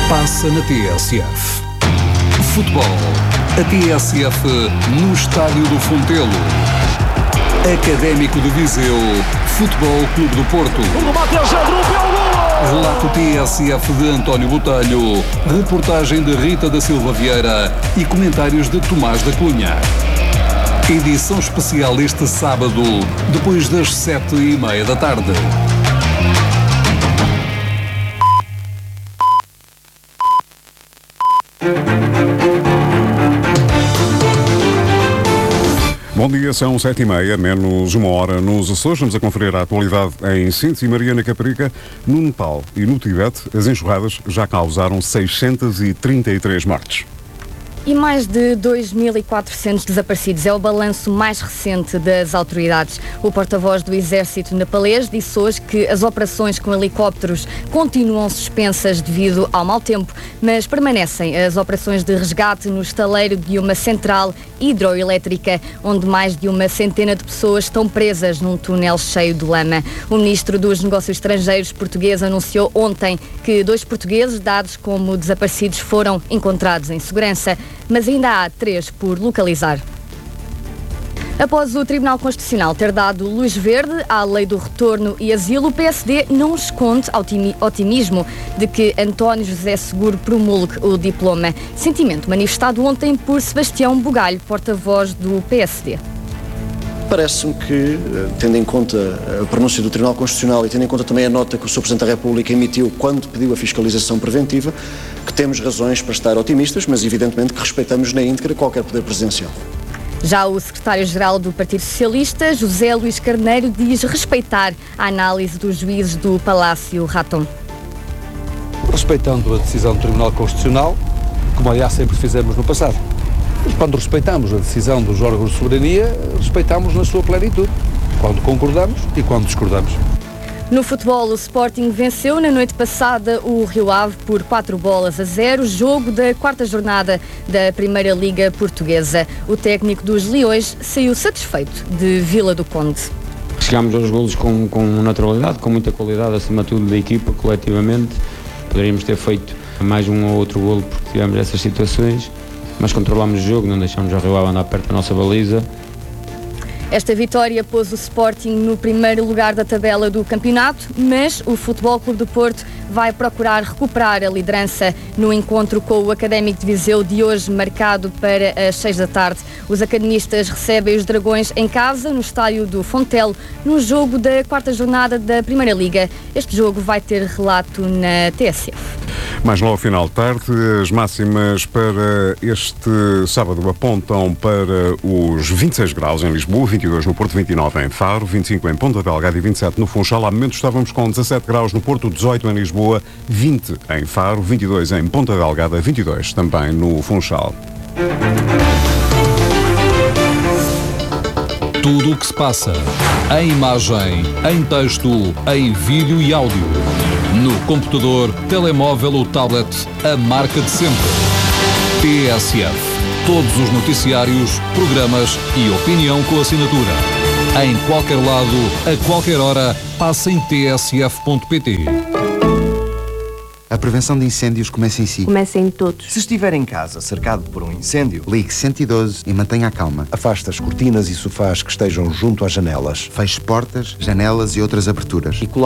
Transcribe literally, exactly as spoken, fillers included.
Passa na T S F. Futebol. A T S F no Estádio do Fontelo. Académico de Viseu. Futebol Clube do Porto. Relato T S F de António Botelho. Reportagem de Rita da Silva Vieira e comentários de Tomás da Cunha. Edição especial este sábado, depois das sete e meia da tarde. Bom dia, são sete e meia, menos uma hora nos Açores. Vamos a conferir a atualidade em Sintes e Maria na Caparica. No Nepal e no Tibete, as enxurradas já causaram seiscentas e trinta e três mortes. E mais de dois mil e quatrocentos desaparecidos é o balanço mais recente das autoridades. O porta-voz do Exército nepalês disse hoje que as operações com helicópteros continuam suspensas devido ao mau tempo, mas permanecem as operações de resgate no estaleiro de uma central hidroelétrica, onde mais de uma centena de pessoas estão presas num túnel cheio de lama. O ministro dos Negócios Estrangeiros português anunciou ontem que dois portugueses dados como desaparecidos foram encontrados em segurança, mas ainda há três por localizar. Após o Tribunal Constitucional ter dado luz verde à lei do retorno e asilo, o P S D não esconde otimismo de que António José Seguro promulgue o diploma. Sentimento manifestado ontem por Sebastião Bugalho, porta-voz do P S D. Parece-me que, tendo em conta a pronúncia do Tribunal Constitucional e tendo em conta também a nota que o senhor Presidente da República emitiu quando pediu a fiscalização preventiva, que temos razões para estar otimistas, mas evidentemente que respeitamos na íntegra qualquer poder presidencial. Já o secretário-geral do Partido Socialista, José Luís Carneiro, diz respeitar a análise dos juízes do Palácio Raton. Respeitando a decisão do Tribunal Constitucional, como aliás sempre fizemos no passado. E quando respeitamos a decisão dos órgãos de soberania, respeitamos na sua plenitude, quando concordamos e quando discordamos. No futebol, o Sporting venceu na noite passada o Rio Ave por quatro bolas a zero, jogo da quarta jornada da Primeira Liga Portuguesa. O técnico dos Leões saiu satisfeito de Vila do Conde. Chegámos aos golos com, com naturalidade, com muita qualidade, acima de tudo da equipa, coletivamente. Poderíamos ter feito mais um ou outro golo porque tivemos essas situações, mas controlámos o jogo, não deixámos o Rio Ave andar perto da nossa baliza. Esta vitória pôs o Sporting no primeiro lugar da tabela do campeonato, mas o Futebol Clube do Porto vai procurar recuperar a liderança no encontro com o Académico de Viseu de hoje, marcado para as seis da tarde. Os academistas recebem os Dragões em casa, no estádio do Fontelo, no jogo da quarta jornada da Primeira Liga. Este jogo vai ter relato na T S F. Mais lá ao final de tarde, as máximas para este sábado apontam para os vinte e seis graus em Lisboa, vinte e dois no Porto, vinte e nove em Faro, vinte e cinco em Ponta Delgada e vinte e sete no Funchal. Há momentos estávamos com dezassete graus no Porto, dezoito em Lisboa, vinte em Faro, vinte e dois em Ponta Delgada, vinte e dois também no Funchal. Tudo o que se passa, em imagem, em texto, em vídeo e áudio. No computador, telemóvel ou tablet, a marca de sempre. T S F. Todos os noticiários, programas e opinião com assinatura. Em qualquer lado, a qualquer hora, passa em t s f ponto p t. A prevenção de incêndios começa em si. Começa em todos. Se estiver em casa cercado por um incêndio, ligue cento e doze e mantenha a calma. Afaste as cortinas e sofás que estejam junto às janelas. Feche portas, janelas e outras aberturas. E coloque